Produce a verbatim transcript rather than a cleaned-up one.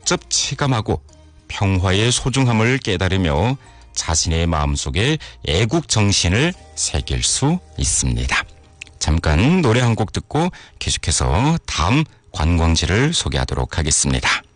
직접 체감하고 평화의 소중함을 깨달으며 자신의 마음속에 애국 정신을 새길 수 있습니다. 잠깐 노래 한 곡 듣고 계속해서 다음 관광지를 소개하도록 하겠습니다.